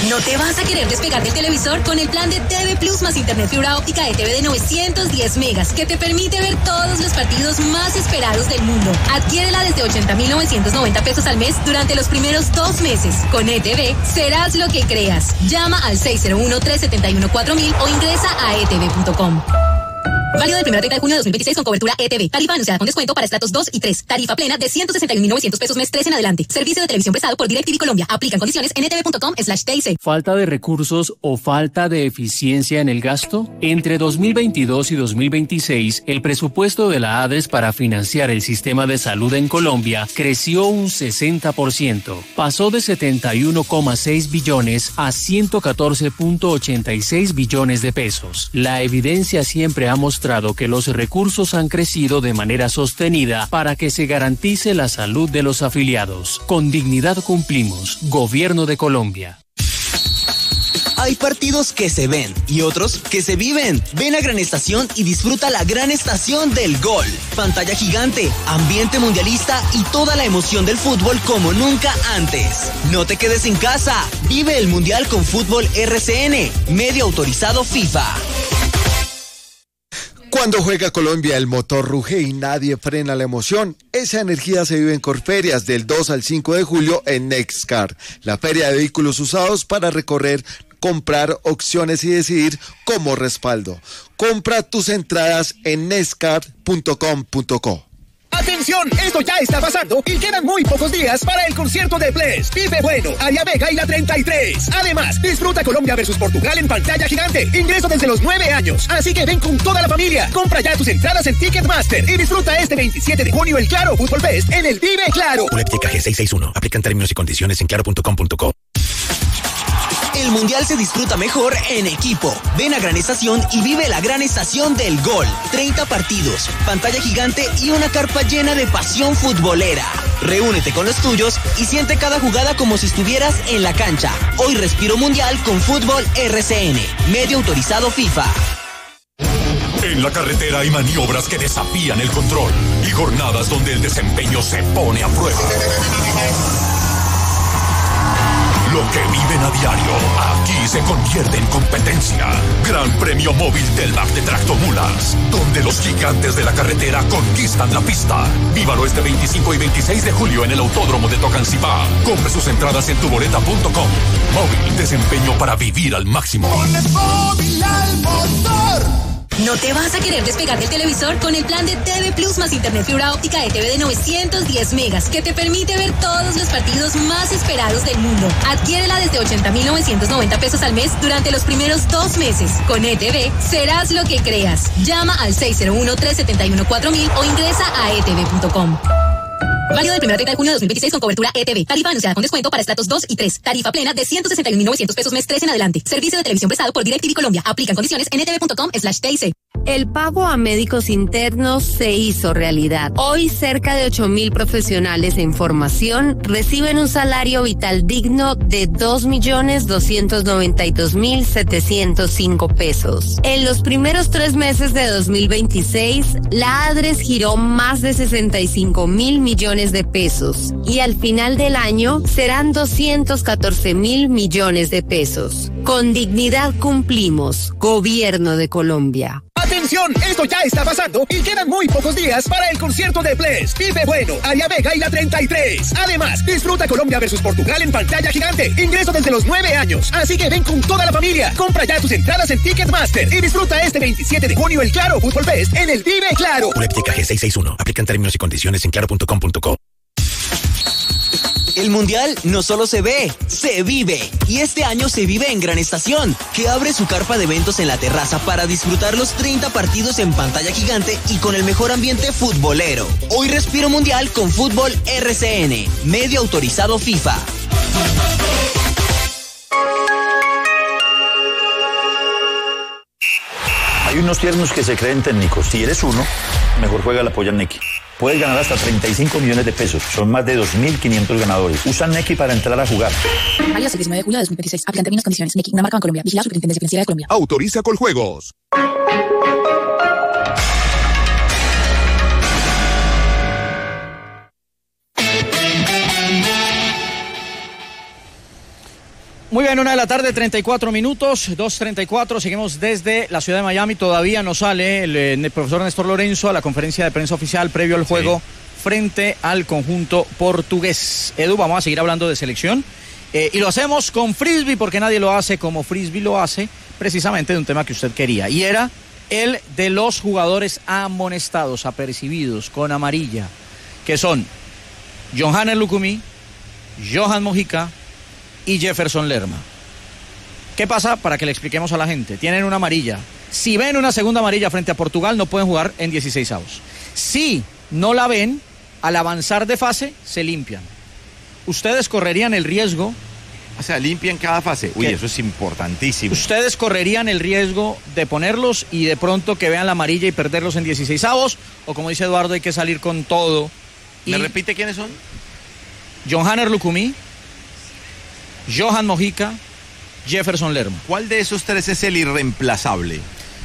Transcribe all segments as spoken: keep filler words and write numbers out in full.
¿No te vas a querer despegar del televisor con el plan de T V Plus más internet fibra óptica de T V de novecientos diez megas que te permite ver todos los partidos más esperados del mundo? Adquiérela desde ochenta mil novecientos noventa pesos al mes durante los primeros dos meses. Con E T V serás lo que creas. Llama al seis cero uno, tres siete uno, cuatro mil o ingresa a e t v punto com. Válido del primero al treinta de junio de dos mil veintiséis con cobertura E T V. Tarifa anunciada con descuento para estratos dos y tres. Tarifa plena de ciento sesenta y un mil novecientos pesos mes tres en adelante. Servicio de televisión prestado por DirecTV Colombia. Aplican condiciones en e t v punto com slash t i c. ¿Falta de recursos o falta de eficiencia en el gasto? Entre dos mil veintidós y dos mil veintiséis, el presupuesto de la ADES para financiar el sistema de salud en Colombia creció un sesenta por ciento. Pasó de setenta y uno coma seis billones a ciento catorce punto ochenta y seis billones de pesos. La evidencia siempre ha mostrado que los recursos han crecido de manera sostenida para que se garantice la salud de los afiliados. Con dignidad cumplimos. Gobierno de Colombia. Hay partidos que se ven y otros que se viven. Ven a Gran Estación y disfruta la gran estación del gol. Pantalla gigante, ambiente mundialista y toda la emoción del fútbol como nunca antes. No te quedes en casa. Vive el Mundial con Fútbol R C N, medio autorizado FIFA. Cuando juega Colombia, el motor ruge y nadie frena la emoción. Esa energía se vive en Corferias del dos al cinco de julio en Nextcar, la feria de vehículos usados para recorrer, comprar opciones y decidir como respaldo. Compra tus entradas en nextcar punto com punto co. ¡Atención! Esto ya está pasando y quedan muy pocos días para el concierto de Bless, Pipe Bueno, Aria Vega y la treinta y tres. Además, disfruta Colombia versus Portugal en pantalla gigante. Ingreso desde los nueve años. Así que ven con toda la familia. Compra ya tus entradas en Ticketmaster y disfruta este veintisiete de junio el Claro Fútbol Fest en el Vive Claro. U L E P T K G seiscientos sesenta y uno. Aplican términos y condiciones en claro punto com punto co. El Mundial se disfruta mejor en equipo. Ven a Gran Estación y vive la gran estación del gol. treinta partidos, pantalla gigante y una carpa llena de pasión futbolera. Reúnete con los tuyos y siente cada jugada como si estuvieras en la cancha. Hoy respiro Mundial con Fútbol R C N, medio autorizado FIFA. En la carretera hay maniobras que desafían el control y jornadas donde el desempeño se pone a prueba. Lo que viven a diario, aquí se convierte en competencia. Gran Premio Móvil del Back de Tractomulas, donde los gigantes de la carretera conquistan la pista. Vívalo este veinticinco y veintiséis de julio en el Autódromo de Tocancipá. Compre sus entradas en tu boleta punto com. Móvil, desempeño para vivir al máximo. Ponle móvil al motor. ¿No te vas a querer despegar del televisor con el plan de T V Plus más internet fibra óptica de T V de novecientos diez megas que te permite ver todos los partidos más esperados del mundo? Adquiérela desde ochenta mil novecientos noventa pesos al mes durante los primeros dos meses. Con E T V serás lo que creas. Llama al seis cero uno, tres siete uno, cuatro mil o ingresa a e t v punto com. Válido del primero al treinta de junio de dos mil veintiséis con cobertura E T V. Tarifa anunciada con descuento para estratos dos y tres. Tarifa plena de ciento sesenta y un mil novecientos pesos mes tres en adelante. Servicio de televisión prestado por DirecTV Colombia. Aplican condiciones en e t v punto com slash t i c. El pago a médicos internos se hizo realidad. Hoy cerca de ocho mil profesionales en formación reciben un salario vital digno de dos millones doscientos noventa y dos mil setecientos cinco pesos. En los primeros tres meses de dos mil veintiséis, la ADRES giró más de sesenta y cinco mil millones de pesos y al final del año serán doscientos catorce mil millones de pesos. Con dignidad cumplimos. Gobierno de Colombia. ¡Atención! Esto ya está pasando y quedan muy pocos días para el concierto de Bless, Pipe Bueno, Aria Vega y la treinta y tres. Además, disfruta Colombia versus Portugal en pantalla gigante. Ingreso desde los nueve años. Así que ven con toda la familia. Compra ya tus entradas en Ticketmaster y disfruta este veintisiete de junio el Claro Fútbol Fest en el Vive Claro. U L E P T K G seiscientos sesenta y uno. Aplican términos y condiciones en claro punto com punto co. El Mundial no solo se ve, se vive. Y este año se vive en Gran Estación, que abre su carpa de eventos en la terraza para disfrutar los treinta partidos en pantalla gigante y con el mejor ambiente futbolero. Hoy respiro Mundial con Fútbol R C N, medio autorizado FIFA. Hay unos tiernos que se creen técnicos. Si eres uno, mejor juega la polla Neki. Puedes ganar hasta treinta y cinco millones de pesos. Son más de dos mil quinientos ganadores. Usa Neki para entrar a jugar. Válido hasta el diecinueve de julio de dos mil veintiséis. Aplican términos y condiciones. Neki, una marca en Colombia. Vigilado Superintendencia Financiera de Colombia. Autoriza Coljuegos. Muy bien, una de la tarde, treinta y cuatro minutos, dos treinta y cuatro, seguimos desde la ciudad de Miami, todavía no sale el, el profesor Néstor Lorenzo a la conferencia de prensa oficial previo al juego sí. frente al conjunto portugués. Edu, vamos a seguir hablando de selección eh, y lo hacemos con frisbee porque nadie lo hace como frisbee lo hace, precisamente de un tema que usted quería y era el de los jugadores amonestados, apercibidos con amarilla, que son Yohanner Lucumí, Johan Mojica y Jefferson Lerma. ¿Qué pasa? Para que le expliquemos a la gente. Tienen una amarilla. Si ven una segunda amarilla frente a Portugal, no pueden jugar en dieciseisavos. Si no la ven, al avanzar de fase, se limpian. Ustedes correrían el riesgo... O sea, limpian cada fase. Uy, eso es importantísimo. Ustedes correrían el riesgo de ponerlos y de pronto que vean la amarilla y perderlos en dieciseisavos, o como dice Eduardo, hay que salir con todo. ¿Me y... repite quiénes son? Yohanner Lucumí, Johan Mojica, Jefferson Lerma. ¿Cuál de esos tres es el irreemplazable?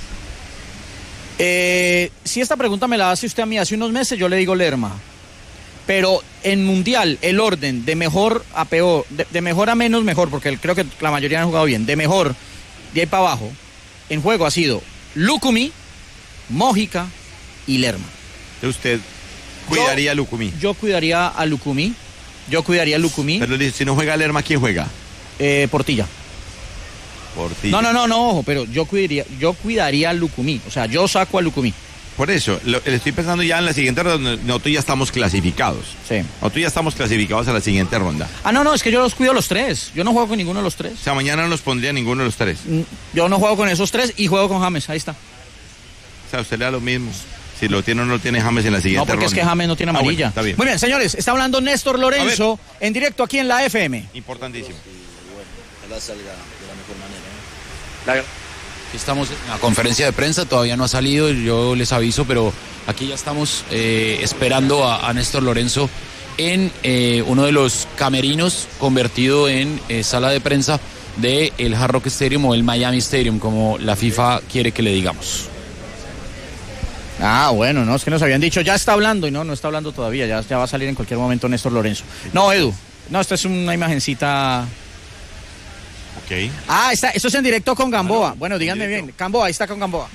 Eh, si esta pregunta me la hace usted a mí hace unos meses, yo le digo Lerma. Pero en Mundial, el orden de mejor a peor, de, de mejor a menos mejor, porque creo que la mayoría han jugado bien, de mejor, de ahí para abajo, en juego ha sido Lucumí, Mojica y Lerma. ¿Usted cuidaría yo, a Lucumí? Yo cuidaría a Lucumí. Yo cuidaría a Lucumí. Pero si no juega Lerma, ¿quién juega? Eh, Portilla. Portilla. No, no, no, no, ojo, pero yo cuidaría, yo cuidaría a Lucumí. O sea, yo saco a Lucumí. Por eso, lo, le estoy pensando ya en la siguiente ronda. Nosotros ya estamos clasificados. Sí. Nosotros ya estamos clasificados a la siguiente ronda. Ah, no, no, es que yo los cuido los tres. Yo no juego con ninguno de los tres. O sea, mañana no los pondría ninguno de los tres. Yo no juego con esos tres y juego con James, ahí está. O sea, usted le da lo mismo. Si lo tiene o no lo tiene James en la siguiente ronda. No, porque ronda. es que James no tiene amarilla. Ah, bueno, está bien. Muy bien, señores, está hablando Néstor Lorenzo en directo aquí en la F M. Importantísimo. Y bueno, ojalá salga de la mejor manera, ¿eh? La... Aquí estamos en la conferencia de prensa, todavía no ha salido, yo les aviso, pero aquí ya estamos eh, esperando a, a Néstor Lorenzo en eh, uno de los camerinos convertido en eh, sala de prensa del el Hard Rock Stadium o el Miami Stadium, como la FIFA quiere que le digamos. Ah, bueno, no, es que nos habían dicho, ya está hablando, y no, no está hablando todavía, ya, ya va a salir en cualquier momento Néstor Lorenzo. No, Edu, no, esta es una imagencita... Okay. Ah, está, esto es en directo con Gamboa. Bueno, díganme bien, Gamboa, ahí está con Gamboa.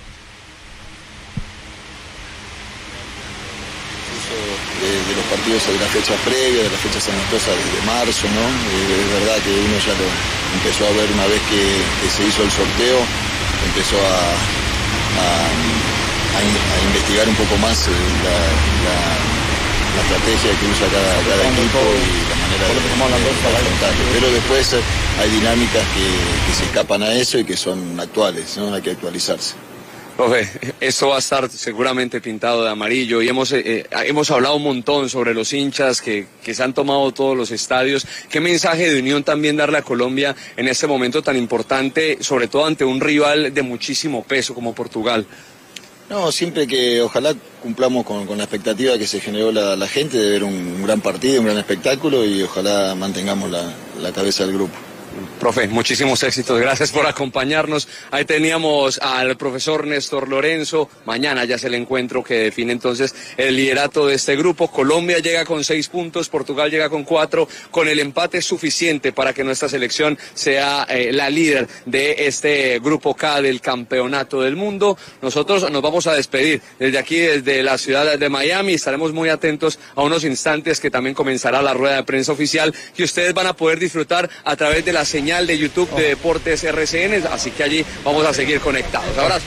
De, de los partidos de la fecha previa, de las fechas amistosas de marzo, ¿no? Eh, es verdad que uno ya lo empezó a ver una vez que, que se hizo el sorteo, empezó a, a, a, a investigar un poco más eh, la, la, la estrategia que usa cada, cada equipo y la manera de, de, de afrontarlo. Pero después hay dinámicas que, que se escapan a eso y que son actuales, ¿no? Hay que actualizarse. Profe, esto va a estar seguramente pintado de amarillo y hemos, eh, hemos hablado un montón sobre los hinchas que, que se han tomado todos los estadios. ¿Qué mensaje de unión también darle a Colombia en este momento tan importante, sobre todo ante un rival de muchísimo peso como Portugal? No, siempre que ojalá cumplamos con, con la expectativa que se generó la, la gente de ver un, un gran partido, un gran espectáculo y ojalá mantengamos la, la cabeza del grupo. Profe, muchísimos éxitos, gracias por acompañarnos. Ahí teníamos al profesor Néstor Lorenzo. Mañana ya es el encuentro que define entonces el liderato de este grupo. Colombia llega con seis puntos, Portugal llega con cuatro. Con el empate es suficiente para que nuestra selección sea eh, la líder de este grupo K del campeonato del mundo. Nosotros nos vamos a despedir desde aquí, desde la ciudad de Miami. Estaremos muy atentos a unos instantes que también comenzará la rueda de prensa oficial que ustedes van a poder disfrutar a través de la señal de YouTube de Deportes R C N, así que allí vamos a seguir conectados. Abrazo.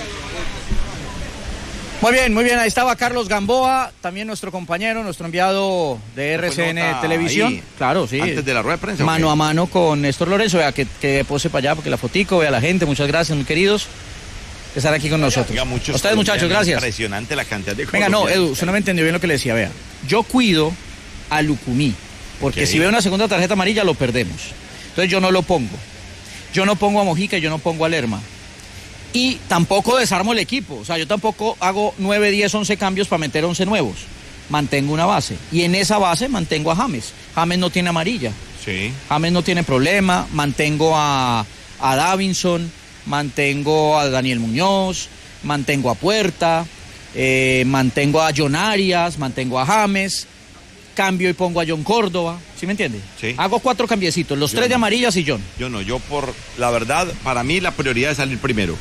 Muy bien, muy bien, ahí estaba Carlos Gamboa, también nuestro compañero, nuestro enviado de R C N Televisión. Ahí, claro, sí. Antes de la rueda de prensa. Mano okay. a mano con Néstor Lorenzo, vea que, que pose para allá, porque la fotico, vea la gente, muchas gracias, muy queridos, de estar aquí con nosotros. Oiga, muchos ustedes muchachos, gracias. Impresionante la cantidad de Venga, no, Edu, usted no me entendió bien lo que le decía, vea, yo cuido a Lucumí, porque okay. si veo una segunda tarjeta amarilla lo perdemos. Entonces yo no lo pongo. Yo no pongo a Mojica y yo no pongo a Lerma. Y tampoco desarmo el equipo. O sea, yo tampoco hago nueve, diez, once cambios para meter once nuevos. Mantengo una base. Y en esa base mantengo a James. James no tiene amarilla. Sí. James no tiene problema. Mantengo a, a Davinson. Mantengo a Daniel Muñoz. Mantengo a Puerta. Eh, mantengo a John Arias. Mantengo a James. cambio y pongo a John Córdoba, ¿sí me entiende? Sí. Hago cuatro cambiecitos, los Yo tres no. de amarillas y John. Yo no, yo por la verdad, para mí la prioridad es salir primero.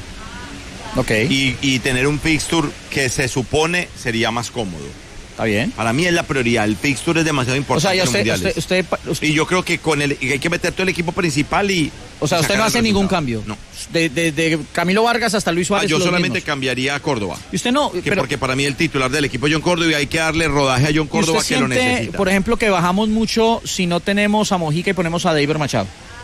Ok. Y, y tener un fixture que se supone sería más cómodo. Está bien. Para mí es la prioridad, el fixture es demasiado importante. O sea, ya en los usted, mundiales. usted, usted, usted- Y yo creo que con el hay que meter todo el equipo principal y... o sea, usted sacar no el hace ningún resultado. cambio. No. De, de, de Camilo Vargas hasta Luis Ah, Suárez. yo los solamente mismos. cambiaría a Córdoba. Y usted no, Que pero porque para mí el titular del equipo es John Córdoba y hay que darle rodaje a John ¿y Córdoba usted que lo siente, necesita. por ejemplo, que bajamos mucho si no tenemos a Mojica y ponemos a David Machado?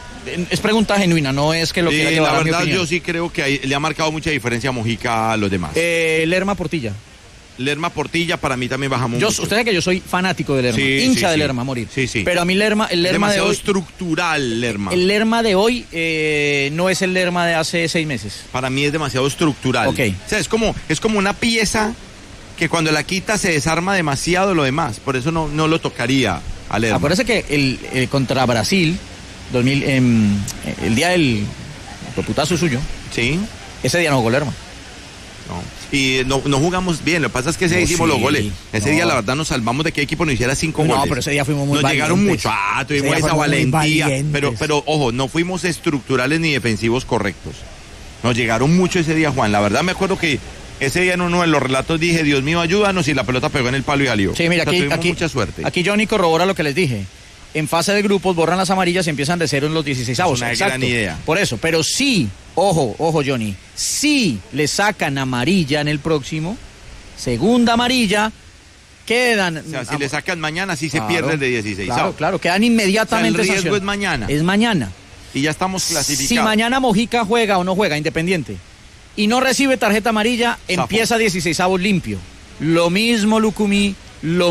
Es pregunta genuina, no es que lo quiera Eh, llevar la a mi verdad opinión. yo sí creo que hay- le ha marcado mucha diferencia a Mojica a los demás. Eh, Lerma Portilla. Lerma Portilla para mí también bajamos Yo, mucho. usted sabe que yo soy fanático de Lerma, Sí, hincha sí, de sí. Lerma, a morir. Sí, sí. Pero a mí Lerma, el Es Lerma de demasiado hoy, estructural, Lerma. el Lerma de hoy eh, no es el Lerma de hace seis meses. Para mí es demasiado estructural. Ok. O sea, es como, es como una pieza que cuando la quita se desarma demasiado lo demás. Por eso no, no lo tocaría a Lerma. Acuérdese que el, el contra Brasil, dos mil, em, el día del putazo suyo, Sí. ese día no jugó Lerma. No. Y no, no jugamos bien, lo que pasa es que ese No, día hicimos sí, los goles. Ese no. día la verdad nos salvamos de que el equipo nos hiciera cinco No, goles. pero ese día fuimos muy Nos llegaron valientes. mucho, ah, Ese tuvimos día esa fuimos muy valentía. valientes. Pero, pero ojo, no fuimos estructurales ni defensivos correctos. Nos llegaron mucho ese día, Juan. La verdad me acuerdo que ese día en uno de los relatos dije, Dios mío, ayúdanos, y la pelota pegó en el palo y salió. Sí, mira, O sea, aquí, tuvimos aquí, mucha suerte. aquí Johnny corrobora lo que les dije. En fase de grupos borran las amarillas y empiezan de cero en los dieciséis avos. Es una Exacto. gran idea. Por eso, pero sí, ojo, ojo Johnny, si le sacan amarilla en el próximo, segunda amarilla, quedan... O sea, si le sacan mañana, sí se Claro, pierde el de dieciséis. Claro, avos. claro, quedan inmediatamente... O sea, el riesgo sanción- es mañana. Es mañana. Y ya estamos clasificados. Si mañana Mojica juega o no juega, Independiente, y no recibe tarjeta amarilla, Zafo. empieza dieciséis avos limpio. Lo mismo Lucumí, lo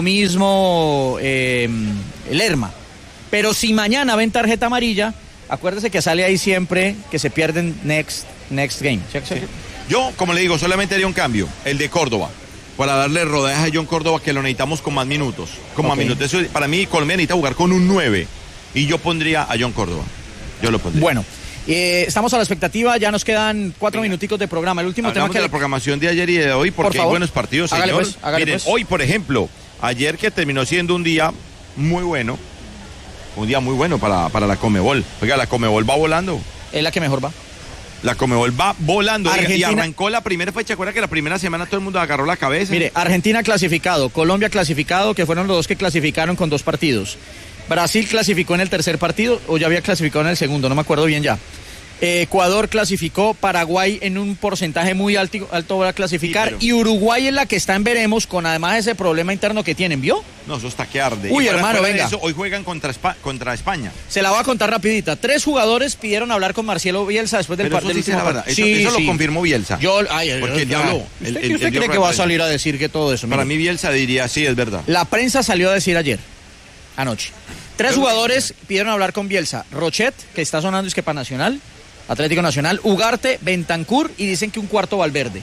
mismo eh, Lerma. Pero si mañana ven tarjeta amarilla, acuérdese que sale ahí siempre que se pierden next, next game. ¿Sí? Sí. Yo, como le digo, solamente haría un cambio, el de Córdoba, para darle rodaje a John Córdoba, que lo necesitamos con más minutos. Con más Ok. minutos. Eso, para mí, Colombia necesita jugar con un nueve. Y yo pondría a John Córdoba. Yo lo pondría. Bueno, eh, estamos a la expectativa, ya nos quedan cuatro minuticos de programa. El último Hablamos tema que... de la programación de ayer y de hoy, porque Por favor. hay buenos partidos, Hágale señor. pues, hágale Miren, pues. hoy, por ejemplo, ayer que terminó siendo un día muy bueno, un día muy bueno para, para la Conmebol. Oiga, la Conmebol va volando. Es la que mejor va. La Conmebol va volando. Oiga, Argentina- y arrancó la primera fecha. ¿Acuerda que la primera semana todo el mundo agarró la cabeza? Mire, Argentina clasificado, Colombia clasificado, que fueron los dos que clasificaron con dos partidos. Brasil clasificó en el tercer partido, o ya había clasificado en el segundo, no me acuerdo bien ya. Eh, Ecuador clasificó, Paraguay en un porcentaje muy alto, alto va a clasificar, Sí, pero- y Uruguay es la que está en veremos, con además ese problema interno que tienen, ¿vio? No, eso está que arde. Uy, Y fuera- hermano, fuera de venga. eso, hoy juegan contra, Espa- contra España. Se la voy a contar rapidita. Tres jugadores pidieron hablar con Marcelo Bielsa después del Pero eso partido. sí es la verdad. Eso, eso lo confirmó Bielsa. Yo, ay, Porque él ya ah, habló. ¿Usted, Él- usted él- él dio cree que rueda va a de salir a decir que todo eso? Para Mire. mí Bielsa diría, sí, es verdad. La prensa salió a decir ayer, anoche. Tres Yo- jugadores pidieron hablar con Bielsa. Rochet, que está sonando es que para Nacional, Atlético Nacional, Ugarte, Bentancur y dicen que un cuarto Valverde.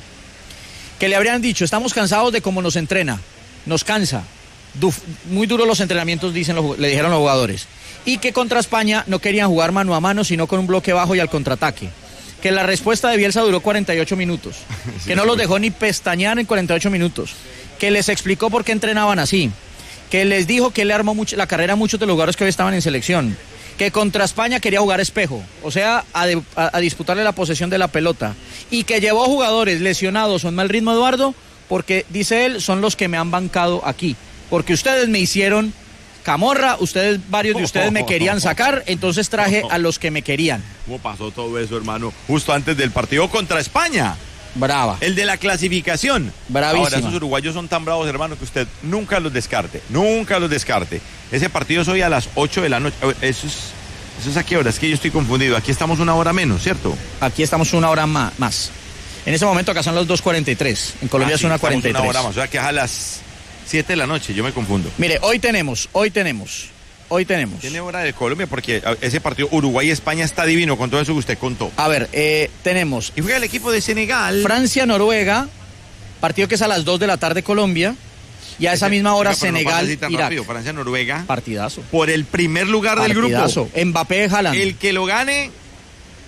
Que le habrían dicho, estamos cansados de cómo nos entrena, nos cansa. Duf- muy duros los entrenamientos, dicen los, le dijeron los jugadores. Y que contra España no querían jugar mano a mano, sino con un bloque bajo y al contraataque. Que la respuesta de Bielsa duró cuarenta y ocho minutos. Que no los dejó ni pestañear en cuarenta y ocho minutos. Que les explicó por qué entrenaban así. Que les dijo que le armó mucho, la carrera a muchos de los jugadores que hoy estaban en selección. Que contra España quería jugar espejo, o sea, a, de- a- a disputarle la posesión de la pelota. Y que llevó jugadores lesionados o en mal ritmo, Eduardo, porque, dice él, son los que me han bancado aquí. Porque ustedes me hicieron camorra, ustedes, varios de ustedes me querían sacar, entonces traje a los que me querían. ¿Cómo pasó todo eso, hermano? Justo antes del partido contra España. Brava. El de la clasificación. Bravísima. Ahora, esos uruguayos son tan bravos, hermano, que usted nunca los descarte. Nunca los descarte. Ese partido es hoy a las ocho de la noche. Eso es, eso es a qué hora. Es que yo estoy confundido. Aquí estamos una hora menos, ¿cierto? Aquí estamos una hora ma- más. En ese momento acá son las dos cuarenta y tres. En Colombia Ah, es sí, una estamos cuarenta y tres. Una hora más. O sea, que es a las siete de la noche. Yo me confundo. Mire, hoy tenemos, hoy tenemos, hoy tenemos. Tiene hora de Colombia porque a, ese partido Uruguay-España está divino con todo eso que usted contó. A ver, eh, tenemos Y juega el equipo de Senegal. Francia-Noruega, partido que es a las dos de la tarde Colombia, y a esa misma hora Oiga, pero no pasa así tan Senegal-Irak. rápido. Francia-Noruega. Partidazo. Por el primer lugar del Partidazo. grupo. Mbappé, Haaland. El que lo gane,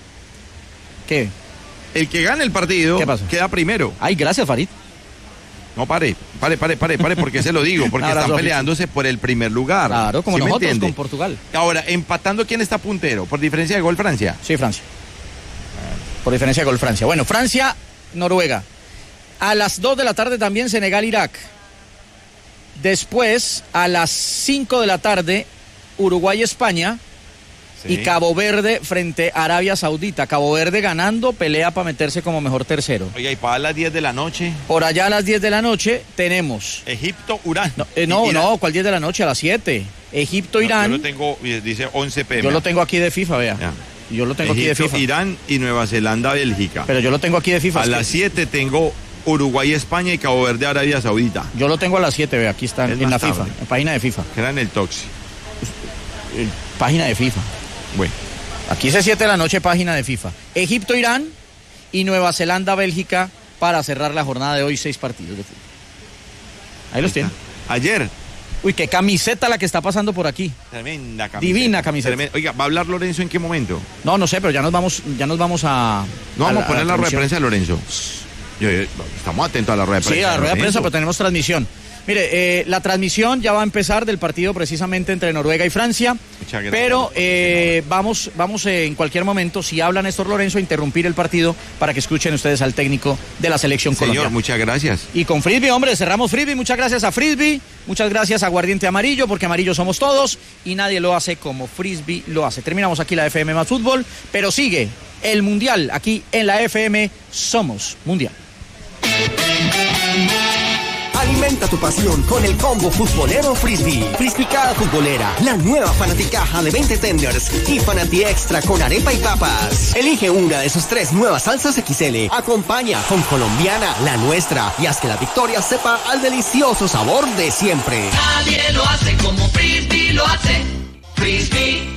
¿Qué? el que gane el partido, ¿Qué pasa? queda primero. Ay, gracias, Farid. No, pare, pare, pare, pare, pare, porque se lo digo, porque Abrazo, están peleándose por el primer lugar. Claro, como ¿Sí nosotros con Portugal. Ahora, empatando, ¿quién está puntero? ¿Por diferencia de gol Francia? Sí, Francia. Por diferencia de gol Francia. Bueno, Francia, Noruega. A las dos de la tarde también Senegal, Irak. Después, a las cinco de la tarde, Uruguay, España. Sí. Y Cabo Verde frente a Arabia Saudita. Cabo Verde ganando, pelea para meterse como mejor tercero. Oiga, y para las diez de la noche. Por allá a las diez de la noche tenemos Egipto, Irán. No, eh, no, no, ¿cuál diez de la noche? A las siete. Egipto, no, Irán. Yo lo tengo, dice once pe eme. Yo lo tengo aquí de FIFA, vea. Ya. Yo lo tengo Egipto, aquí de FIFA. Irán y Nueva Zelanda, Bélgica. Pero yo lo tengo aquí de FIFA. A las siete tengo Uruguay, España y Cabo Verde, Arabia Saudita. Yo lo tengo a las siete, vea, aquí está en la tarde. FIFA, en página de FIFA. Que era en el Toxi. El, página de FIFA. Bueno. Aquí es siete de la noche, página de FIFA. Egipto, Irán y Nueva Zelanda, Bélgica para cerrar la jornada de hoy, seis partidos de fútbol. Ahí los tienen. Ayer. Uy, qué camiseta la que está pasando por aquí. Tremenda camiseta. Divina camiseta. Tremenda. Oiga, ¿va a hablar Lorenzo en qué momento? No, no sé, pero ya nos vamos, ya nos vamos a... No vamos a, a poner la, la rueda de prensa de Lorenzo. Yo, yo, estamos atentos a la rueda de prensa. Sí, a la rueda de Lorenzo. prensa, pero tenemos transmisión. Mire, eh, la transmisión ya va a empezar del partido precisamente entre Noruega y Francia. Muchas gracias. Pero eh, vamos, vamos eh, en cualquier momento, si habla Néstor Lorenzo, a interrumpir el partido para que escuchen ustedes al técnico de la selección Señor, colombiana. muchas gracias. Y con Frisbee, hombre, cerramos Frisbee. Muchas gracias a Frisbee, muchas gracias a Aguardiente Amarillo, porque amarillo somos todos y nadie lo hace como Frisbee lo hace. Terminamos aquí la F M más fútbol, pero sigue el Mundial aquí en la F M Somos Mundial. Alimenta tu pasión con el combo futbolero Frisbee. Frisbicada futbolera, la nueva Fanaticaja de veinte tenders y Fanati Extra con arepa y papas. Elige una de sus tres nuevas salsas equis ele. Acompaña con colombiana, la nuestra, y haz que la victoria sepa al delicioso sabor de siempre. Nadie lo hace como Frisbee lo hace. Frisbee.